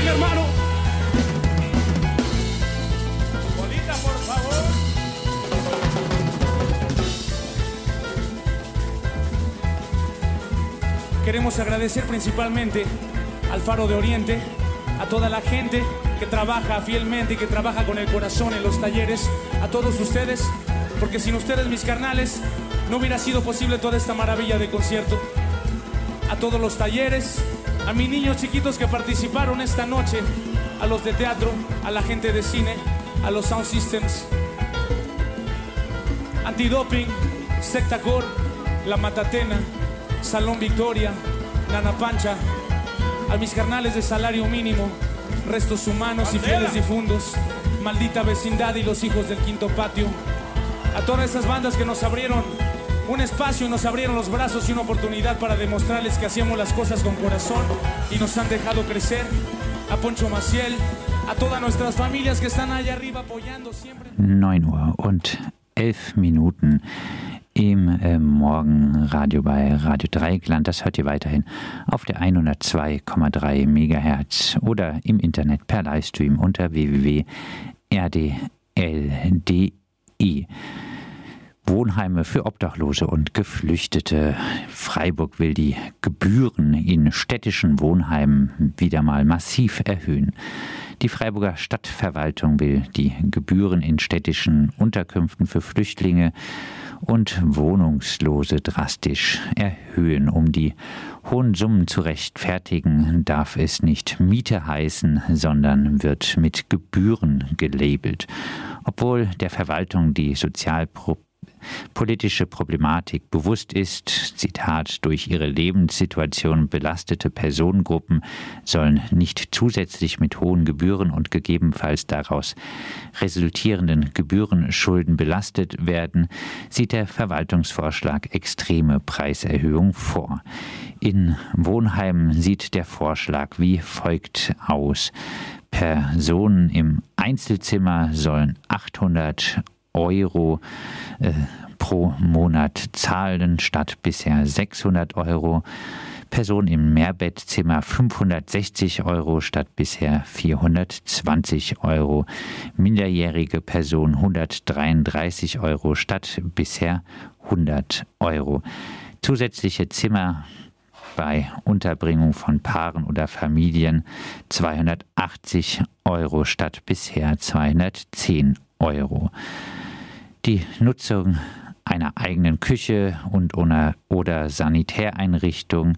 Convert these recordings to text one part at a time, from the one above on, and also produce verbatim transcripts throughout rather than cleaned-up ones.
mi hermano. Bolita, por favor. Queremos agradecer principalmente al Faro de Oriente, a toda la gente que trabaja fielmente y que trabaja con el corazón en los talleres, a todos ustedes, porque sin ustedes, mis carnales, no hubiera sido posible toda esta maravilla de concierto. A todos los talleres, a mis niños chiquitos que participaron esta noche, a los de teatro, a la gente de cine, a los Sound Systems, Antidoping, Sectacor, La Matatena, Salón Victoria, Nana Pancha, a mis carnales de Salario Mínimo, Restos Humanos y Fieles Difuntos, Maldita Vecindad y Los Hijos del Quinto Patio, a todas esas bandas que nos abrieron un espacio y nos abrieron los brazos y una oportunidad para demostrarles que hacíamos las cosas con corazón y nos han dejado crecer, a Poncho Maciel, a todas nuestras familias que están allá arriba apoyando siempre. neun Uhr und elf Minuten im äh, Morgenradio bei Radio Dreieckland. Das hört ihr weiterhin auf der hundertzwei Komma drei Megahertz oder im Internet per Livestream unter w w w punkt r d l punkt d e. Wohnheime für Obdachlose und Geflüchtete. Freiburg will die Gebühren in städtischen Wohnheimen wieder mal massiv erhöhen. Die Freiburger Stadtverwaltung will die Gebühren in städtischen Unterkünften für Flüchtlinge und Wohnungslose drastisch erhöhen. Um die hohen Summen zu rechtfertigen, darf es nicht Miete heißen, sondern wird mit Gebühren gelabelt. Obwohl der Verwaltung die Sozialprobleme politische Problematik bewusst ist, Zitat, durch ihre Lebenssituation belastete Personengruppen sollen nicht zusätzlich mit hohen Gebühren und gegebenenfalls daraus resultierenden Gebührenschulden belastet werden, sieht der Verwaltungsvorschlag extreme Preiserhöhungen vor. In Wohnheimen sieht der Vorschlag wie folgt aus. Personen im Einzelzimmer sollen achthundert Euro äh, pro Monat zahlen statt bisher sechshundert Euro. Personen im Mehrbettzimmer fünfhundertsechzig Euro statt bisher vierhundertzwanzig Euro. Minderjährige Personen hundertdreiunddreißig Euro statt bisher hundert Euro. Zusätzliche Zimmer bei Unterbringung von Paaren oder Familien zweihundertachtzig Euro statt bisher zweihundertzehn Euro. Die Nutzung einer eigenen Küche und oder, oder Sanitäreinrichtung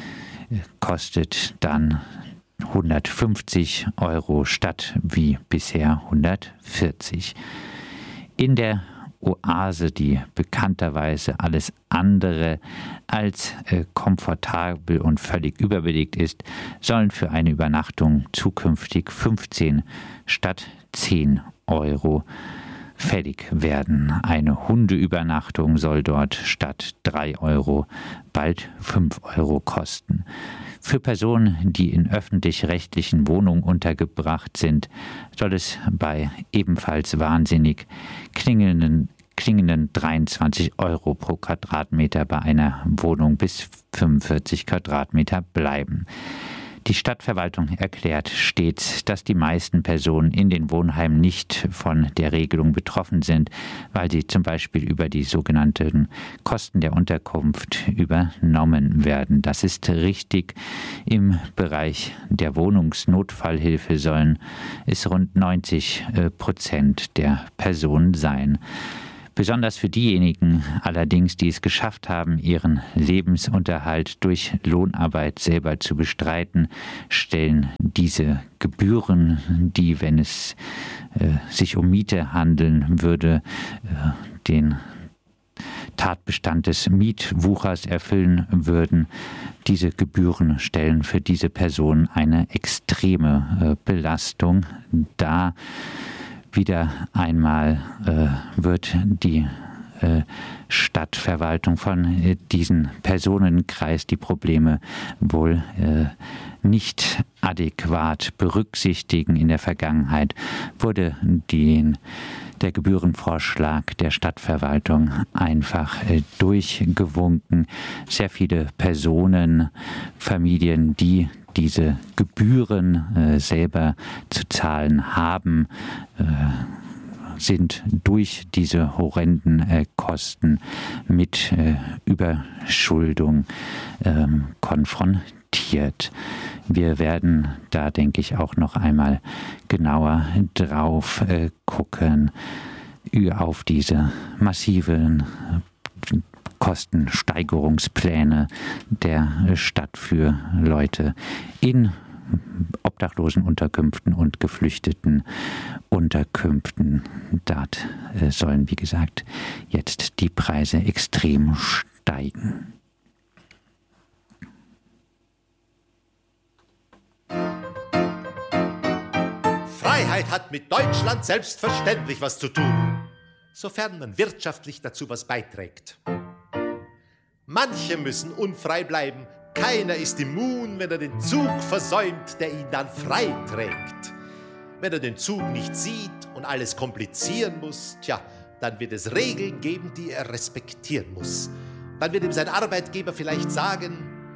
kostet dann hundertfünfzig Euro statt wie bisher hundertvierzig. In der Oase, die bekannterweise alles andere als äh, komfortabel und völlig überbelegt ist, sollen für eine Übernachtung zukünftig fünfzehn statt zehn Euro fällig werden. Eine Hundeübernachtung soll dort statt drei Euro bald fünf Euro kosten. Für Personen, die in öffentlich-rechtlichen Wohnungen untergebracht sind, soll es bei ebenfalls wahnsinnig klingenden, klingenden dreiundzwanzig Euro pro Quadratmeter bei einer Wohnung bis fünfundvierzig Quadratmeter bleiben. Die Stadtverwaltung erklärt stets, dass die meisten Personen in den Wohnheimen nicht von der Regelung betroffen sind, weil sie zum Beispiel über die sogenannten Kosten der Unterkunft übernommen werden. Das ist richtig. Im Bereich der Wohnungsnotfallhilfe sollen es rund neunzig Prozent der Personen sein. Besonders für diejenigen allerdings, die es geschafft haben, ihren Lebensunterhalt durch Lohnarbeit selber zu bestreiten, stellen diese Gebühren, die, wenn es äh, sich um Miete handeln würde, äh, den Tatbestand des Mietwuchers erfüllen würden. Diese Gebühren stellen für diese Personen eine extreme äh, Belastung dar. Wieder einmal äh, wird die äh, Stadtverwaltung von äh, diesem Personenkreis die Probleme wohl äh, nicht adäquat berücksichtigen. In der Vergangenheit wurde den der Gebührenvorschlag der Stadtverwaltung einfach äh, durchgewunken. Sehr viele Personen, Familien, die diese Gebühren äh, selber zu zahlen haben, äh, sind durch diese horrenden äh, Kosten mit äh, Überschuldung äh, konfrontiert. Wir werden da, denke ich, auch noch einmal genauer drauf äh, gucken, auf diese massiven Kostensteigerungspläne der Stadt für Leute in Obdachlosenunterkünften und geflüchteten Unterkünften. Dort äh, sollen, wie gesagt, jetzt die Preise extrem steigen. Freiheit hat mit Deutschland selbstverständlich was zu tun, sofern man wirtschaftlich dazu was beiträgt. Manche müssen unfrei bleiben, keiner ist immun, wenn er den Zug versäumt, der ihn dann frei trägt. Wenn er den Zug nicht sieht und alles komplizieren muss, tja, dann wird es Regeln geben, die er respektieren muss. Dann wird ihm sein Arbeitgeber vielleicht sagen: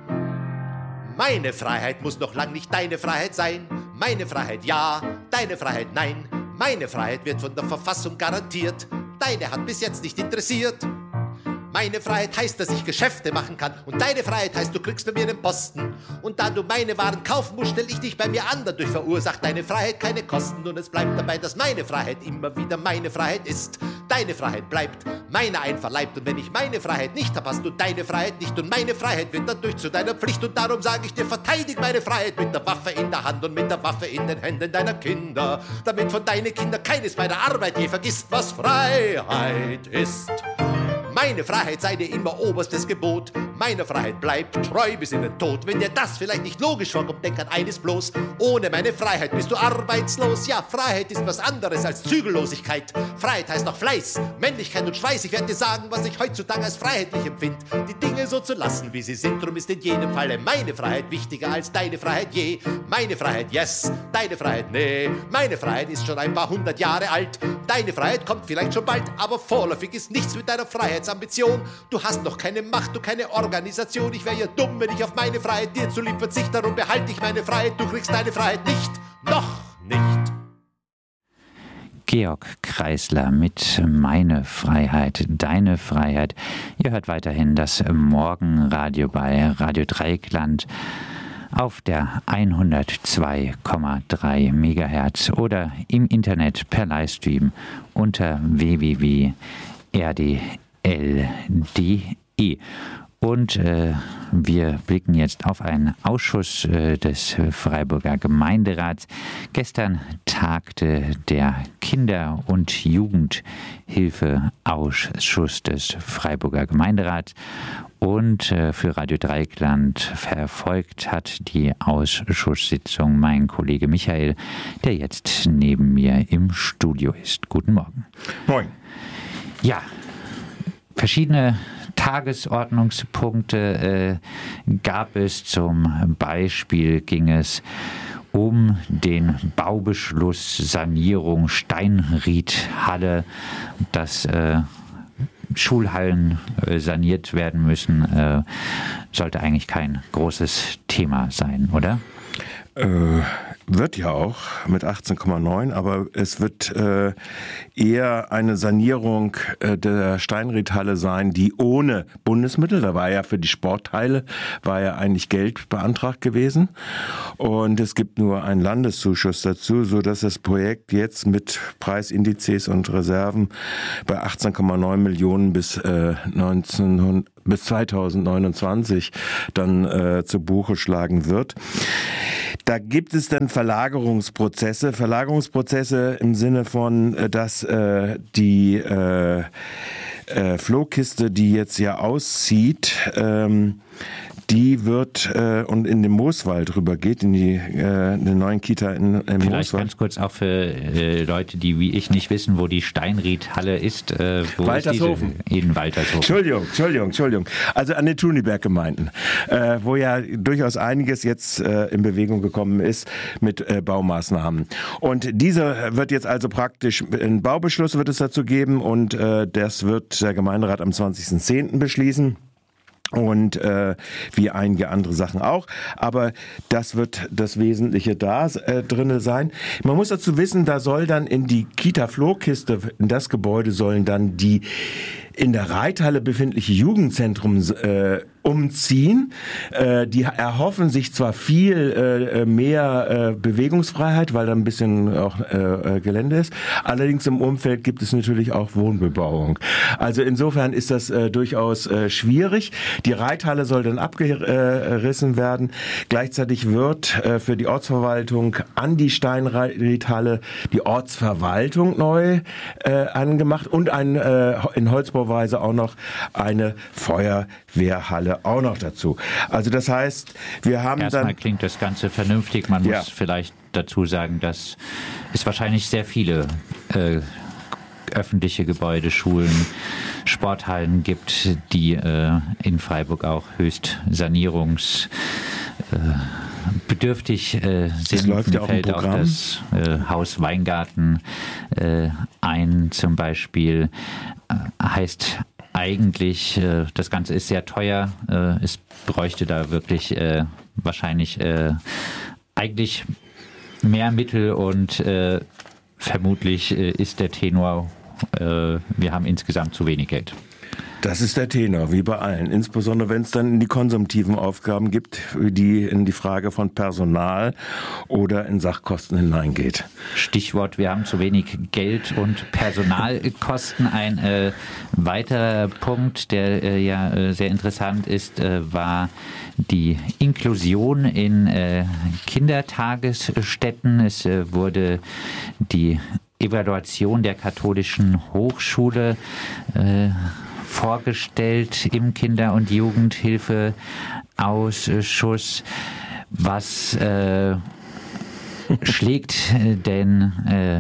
Meine Freiheit muss noch lang nicht deine Freiheit sein. Meine Freiheit ja, deine Freiheit nein. Meine Freiheit wird von der Verfassung garantiert. Deine hat bis jetzt nicht interessiert. Meine Freiheit heißt, dass ich Geschäfte machen kann. Und deine Freiheit heißt, du kriegst bei mir den Posten. Und da du meine Waren kaufen musst, stell ich dich bei mir an. Dadurch verursacht deine Freiheit keine Kosten. Und es bleibt dabei, dass meine Freiheit immer wieder meine Freiheit ist. Deine Freiheit bleibt meine einverleibt. Und wenn ich meine Freiheit nicht habe, hast du deine Freiheit nicht. Und meine Freiheit wird dadurch zu deiner Pflicht. Und darum sage ich dir, verteidig meine Freiheit mit der Waffe in der Hand und mit der Waffe in den Händen deiner Kinder. Damit von deinen Kindern keines bei der Arbeit je vergisst, was Freiheit ist. Meine Freiheit sei dir immer oberstes Gebot. Meine Freiheit bleibt treu bis in den Tod. Wenn dir das vielleicht nicht logisch vorkommt, denk an eines bloß: Ohne meine Freiheit bist du arbeitslos. Ja, Freiheit ist was anderes als Zügellosigkeit. Freiheit heißt auch Fleiß, Männlichkeit und Schweiß. Ich werde dir sagen, was ich heutzutage als freiheitlich empfinde. Die Dinge so zu lassen, wie sie sind. Drum ist in jedem Falle meine Freiheit wichtiger als deine Freiheit je. Meine Freiheit yes, deine Freiheit nee. Meine Freiheit ist schon ein paar hundert Jahre alt. Deine Freiheit kommt vielleicht schon bald, aber vorläufig ist nichts mit deiner Freiheitsambition. Du hast noch keine Macht, du keine Organisation. Ich wäre ja dumm, wenn ich auf meine Freiheit dir zulieb verzichte. Darum behalte ich meine Freiheit, du kriegst deine Freiheit nicht. Noch nicht. Georg Kreisler mit Meine Freiheit, deine Freiheit. Ihr hört weiterhin das Morgenradio bei Radio Dreieckland auf der hundertzwei Komma drei Megahertz oder im Internet per Livestream unter w w w punkt r d l punkt d e. Und äh, wir blicken jetzt auf einen Ausschuss äh, des Freiburger Gemeinderats. Gestern tagte der Kinder- und Jugendhilfeausschuss des Freiburger Gemeinderats. Und äh, für Radio Dreieckland verfolgt hat die Ausschusssitzung mein Kollege Michael, der jetzt neben mir im Studio ist. Guten Morgen. Moin. Ja, verschiedene Tagesordnungspunkte äh, gab es. Zum Beispiel ging es um den Baubeschluss Sanierung Steinriedhalle, dass äh, Schulhallen äh, saniert werden müssen. Äh, sollte eigentlich kein großes Thema sein, oder? Äh, wird ja auch mit achtzehn Komma neun, aber es wird äh, eher eine Sanierung äh, der Steinriedhalle sein, die ohne Bundesmittel, da war ja für die Sportteile, war ja eigentlich Geld beantragt gewesen, und es gibt nur einen Landeszuschuss dazu, sodass das Projekt jetzt mit Preisindizes und Reserven bei achtzehn Komma neun Millionen bis äh, neunzehnhundert bis zweitausendneunundzwanzig dann äh, zu Buche schlagen wird. Da gibt es dann Verlagerungsprozesse, Verlagerungsprozesse im Sinne von, dass äh, die äh, äh, Flohkiste, die jetzt ja auszieht, ähm, die wird äh, und in den Mooswald rübergeht, in die äh, eine neuen Kita in, in Vielleicht Mooswald. ganz kurz auch für äh, Leute, die wie ich nicht wissen, wo die Steinried-Halle ist. Äh, wo Waltershofen. Ist diese? In Waltershofen. Entschuldigung, Entschuldigung, Entschuldigung. Also an den Thuniberg-Gemeinden, äh, wo ja durchaus einiges jetzt äh, in Bewegung gekommen ist mit äh, Baumaßnahmen. Und diese wird jetzt also praktisch, einen Baubeschluss wird es dazu geben und äh, das wird der Gemeinderat am zwanzigsten zehnten beschließen. Und äh, wie einige andere Sachen auch. Aber das wird das Wesentliche da äh, drinne sein. Man muss dazu wissen, da soll dann in die Kita-Flohkiste, in das Gebäude sollen dann die in der Reithalle befindliche Jugendzentrum äh, umziehen. Äh, die erhoffen sich zwar viel äh, mehr äh, Bewegungsfreiheit, weil da ein bisschen auch äh, Gelände ist. Allerdings im Umfeld gibt es natürlich auch Wohnbebauung. Also insofern ist das äh, durchaus äh, schwierig. Die Reithalle soll dann abgerissen werden. Gleichzeitig wird äh, für die Ortsverwaltung an die Steinriedhalle die Ortsverwaltung neu äh, angemacht und ein äh, in Holzbauweise auch noch eine Feuerwehrhalle auch noch dazu. Also das heißt, wir haben Erstmal dann... klingt das Ganze vernünftig. Man ja. muss vielleicht dazu sagen, dass es wahrscheinlich sehr viele äh, öffentliche Gebäude, Schulen, Sporthallen gibt, die äh, in Freiburg auch höchst sanierungs äh, bedürftig äh, sind. läuft ja auch fällt ein auch Programm. das äh, Haus Weingarten äh, ein zum Beispiel. Äh, heißt eigentlich, äh, das Ganze ist sehr teuer. Äh, es bräuchte da wirklich äh, wahrscheinlich äh, eigentlich mehr Mittel und äh, vermutlich äh, ist der Tenor, äh, wir haben insgesamt zu wenig Geld. Das ist der Tenor, wie bei allen. Insbesondere, wenn es dann in die konsumtiven Aufgaben gibt, die in die Frage von Personal oder in Sachkosten hineingeht. Stichwort, wir haben zu wenig Geld und Personalkosten. Ein äh, weiterer Punkt, der äh, ja äh, sehr interessant ist, äh, war die Inklusion in äh, Kindertagesstätten. Es äh, wurde die Evaluation der katholischen Hochschule äh, vorgestellt im Kinder- und Jugendhilfeausschuss. Was äh, schlägt denn, äh,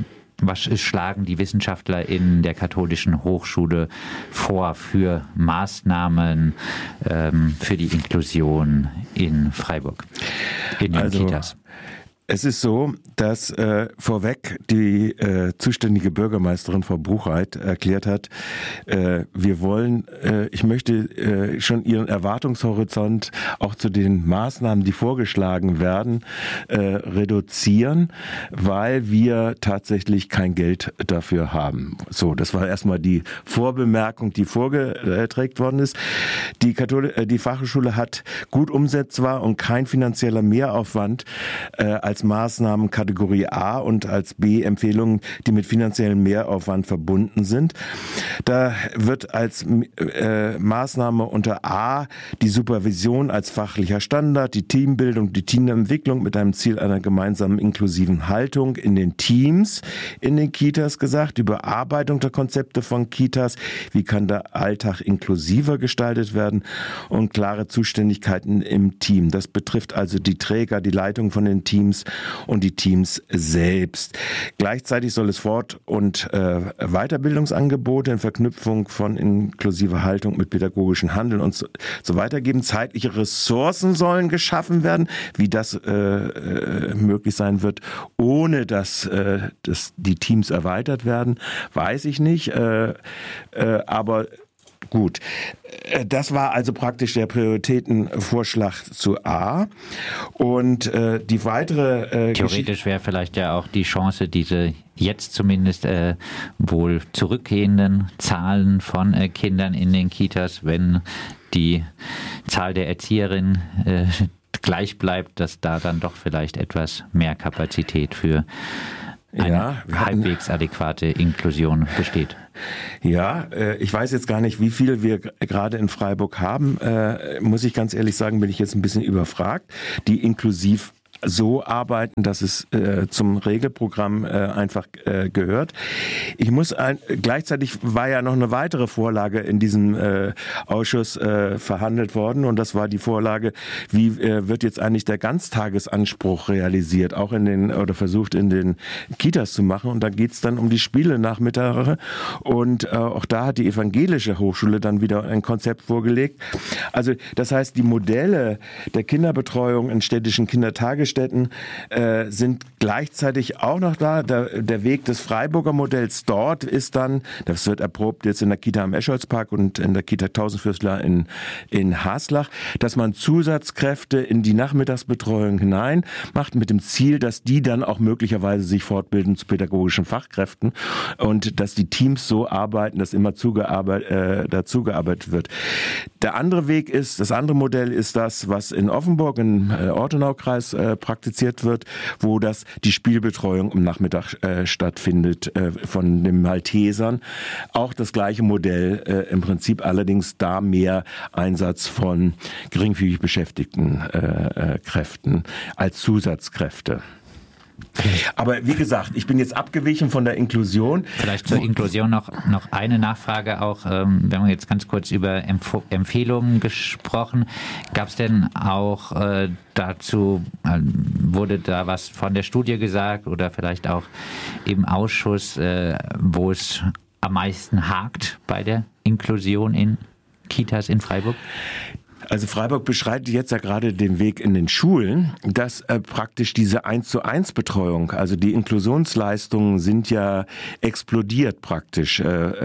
was schlagen die Wissenschaftler in der katholischen Hochschule vor für Maßnahmen ähm, für die Inklusion in Freiburg, in den also, Kitas? Es ist so, dass äh, vorweg die äh, zuständige Bürgermeisterin Frau Buchheit erklärt hat, äh, wir wollen, äh, ich möchte äh, schon ihren Erwartungshorizont auch zu den Maßnahmen, die vorgeschlagen werden, äh, reduzieren, weil wir tatsächlich kein Geld dafür haben. So, das war erstmal die Vorbemerkung, die vorgetragen worden ist. Die, Kathol- äh, die Fachhochschule hat gut umsetzbar und kein finanzieller Mehraufwand äh, als Maßnahmen Kategorie A und als B Empfehlungen, die mit finanziellem Mehraufwand verbunden sind. Da wird als äh, Maßnahme unter A die Supervision als fachlicher Standard, die Teambildung, die Teamentwicklung mit einem Ziel einer gemeinsamen inklusiven Haltung in den Teams, in den Kitas gesagt, die Überarbeitung der Konzepte von Kitas, wie kann der Alltag inklusiver gestaltet werden und klare Zuständigkeiten im Team. Das betrifft also die Träger, die Leitung von den Teams und die Teams selbst. Gleichzeitig soll es Fort- und äh, Weiterbildungsangebote in Verknüpfung von inklusiver Haltung mit pädagogischem Handeln und so, so weiter geben. Zeitliche Ressourcen sollen geschaffen werden, wie das äh, äh, möglich sein wird, ohne dass, äh, dass die Teams erweitert werden, weiß ich nicht. Äh, äh, aber gut, das war also praktisch der Prioritätenvorschlag zu A. Und äh, die weitere... Äh, Theoretisch wäre vielleicht ja auch die Chance, diese jetzt zumindest äh, wohl zurückgehenden Zahlen von äh, Kindern in den Kitas, wenn die Zahl der Erzieherinnen äh, gleich bleibt, dass da dann doch vielleicht etwas mehr Kapazität für eine ja, halbwegs adäquate Inklusion besteht. Ja, äh, ich weiß jetzt gar nicht, wie viel wir g- gerade in Freiburg haben. Äh, muss ich ganz ehrlich sagen, bin ich jetzt ein bisschen überfragt. Die inklusiv so arbeiten, dass es äh, zum Regelprogramm äh, einfach äh, gehört. Ich muss ein, gleichzeitig war ja noch eine weitere Vorlage in diesem äh, Ausschuss äh, verhandelt worden und das war die Vorlage, wie äh, wird jetzt eigentlich der Ganztagesanspruch realisiert, auch in den oder versucht in den Kitas zu machen. Und da geht es dann um die Spiele-Nachmittage und äh, auch da hat die Evangelische Hochschule dann wieder ein Konzept vorgelegt. Also das heißt, die Modelle der Kinderbetreuung in städtischen Kindertagesstätten äh, sind gleichzeitig auch noch da. Der, der Weg des Freiburger Modells dort ist dann, das wird erprobt jetzt in der Kita am Escholzpark und in der Kita Tausendfürstler in, in Haslach, dass man Zusatzkräfte in die Nachmittagsbetreuung hinein macht mit dem Ziel, dass die dann auch möglicherweise sich fortbilden zu pädagogischen Fachkräften und dass die Teams so arbeiten, dass immer zugearbeitet, äh, dazu gearbeitet wird. Der andere Weg ist, das andere Modell ist das, was in Offenburg im äh, Ortenaukreis äh, praktiziert wird, wo das die Spielbetreuung am Nachmittag äh, stattfindet äh, von den Maltesern. Auch das gleiche Modell, äh, im Prinzip allerdings da mehr Einsatz von geringfügig beschäftigten äh, äh, Kräften als Zusatzkräfte. Aber wie gesagt, ich bin jetzt abgewichen von der Inklusion. Vielleicht zur Inklusion noch, noch eine Nachfrage auch. Ähm, wir haben jetzt ganz kurz über Empf- Empfehlungen gesprochen. Gab es denn auch äh, dazu, äh, wurde da was von der Studie gesagt oder vielleicht auch im Ausschuss, äh, wo es am meisten hakt bei der Inklusion in Kitas in Freiburg? Also Freiburg beschreitet jetzt ja gerade den Weg in den Schulen, dass äh, praktisch diese eins zu eins Betreuung, also die Inklusionsleistungen sind ja explodiert praktisch äh,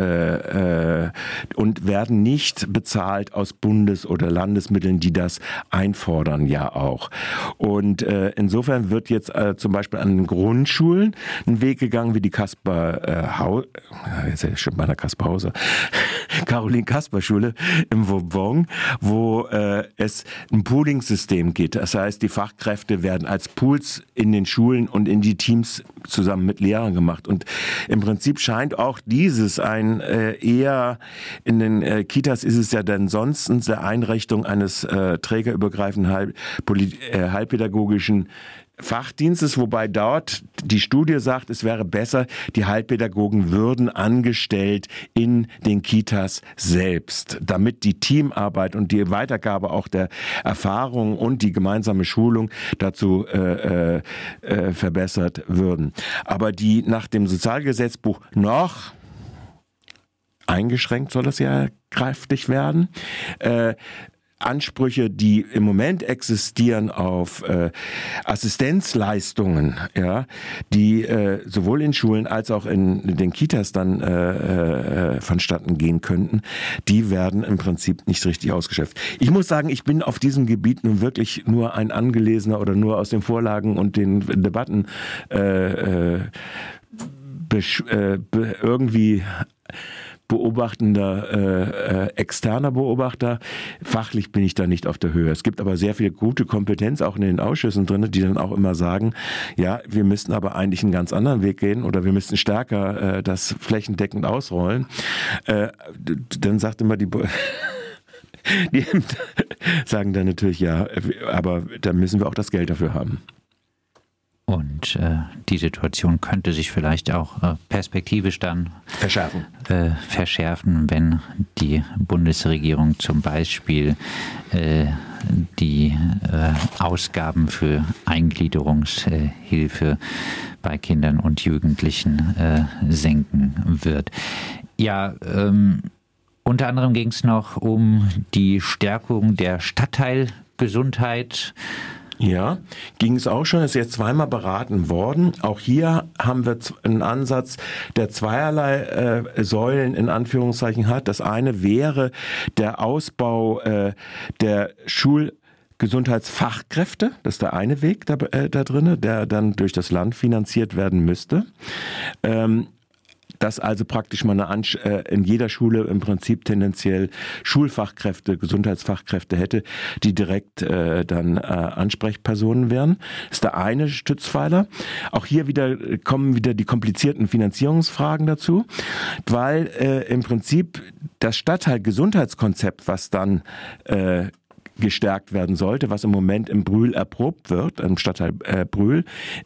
äh, und werden nicht bezahlt aus Bundes- oder Landesmitteln, die das einfordern ja auch. Und äh, insofern wird jetzt äh, zum Beispiel an den Grundschulen ein Weg gegangen, wie die Kaspar äh, Hau- jetzt ist schon bei der Kaspar Hauser, Caroline-Kasper-Schule im Vauban, wo es ein Pooling-System geht. Das heißt, die Fachkräfte werden als Pools in den Schulen und in die Teams zusammen mit Lehrern gemacht. Und im Prinzip scheint auch dieses ein äh, eher, in den äh, Kitas ist es ja dann sonst eine Einrichtung eines äh, trägerübergreifenden Heil, polit, äh, heilpädagogischen Fachdienstes, wobei dort die Studie sagt, es wäre besser, die Heilpädagogen würden angestellt in den Kitas selbst, damit die Teamarbeit und die Weitergabe auch der Erfahrung und die gemeinsame Schulung dazu äh, äh, verbessert würden. Aber die nach dem Sozialgesetzbuch noch eingeschränkt soll das ja kräftig werden, äh, Ansprüche, die im Moment existieren auf äh, Assistenzleistungen, ja, die äh, sowohl in Schulen als auch in, in den Kitas dann äh, äh, vonstatten gehen könnten, die werden im Prinzip nicht richtig ausgeschöpft. Ich muss sagen, ich bin auf diesem Gebiet nun wirklich nur ein Angelesener oder nur aus den Vorlagen und den Debatten äh, äh, besch- äh, be- irgendwie beobachtender, äh, äh, externer Beobachter. Fachlich bin ich da nicht auf der Höhe. Es gibt aber sehr viel gute Kompetenz auch in den Ausschüssen drin, die dann auch immer sagen, ja, wir müssten aber eigentlich einen ganz anderen Weg gehen oder wir müssten stärker äh, das flächendeckend ausrollen. Äh, dann sagt immer die die sagen dann natürlich, ja, aber da müssen wir auch das Geld dafür haben. Und äh, die Situation könnte sich vielleicht auch äh, perspektivisch dann verschärfen. Äh, verschärfen, wenn die Bundesregierung zum Beispiel äh, die äh, Ausgaben für Eingliederungshilfe bei Kindern und Jugendlichen äh, senken wird. Ja, ähm, unter anderem ging es noch um die Stärkung der Stadtteilgesundheit. Ja, ging es auch schon, ist jetzt zweimal beraten worden. Auch hier haben wir einen Ansatz, der zweierlei äh, Säulen in Anführungszeichen hat. Das eine wäre der Ausbau äh, der Schulgesundheitsfachkräfte. Das ist der eine Weg da, äh, da drin, der dann durch das Land finanziert werden müsste. Ähm, dass also praktisch man eine Ansch- äh, in jeder Schule im Prinzip tendenziell Schulfachkräfte, Gesundheitsfachkräfte hätte, die direkt äh, dann äh, Ansprechpersonen wären. Das ist der eine Stützpfeiler. Auch hier wieder kommen wieder die komplizierten Finanzierungsfragen dazu, weil äh, im Prinzip das Stadtteilgesundheitskonzept, was dann äh, gestärkt werden sollte, was im Moment im Brühl erprobt wird, im Stadtteil äh, Brühl.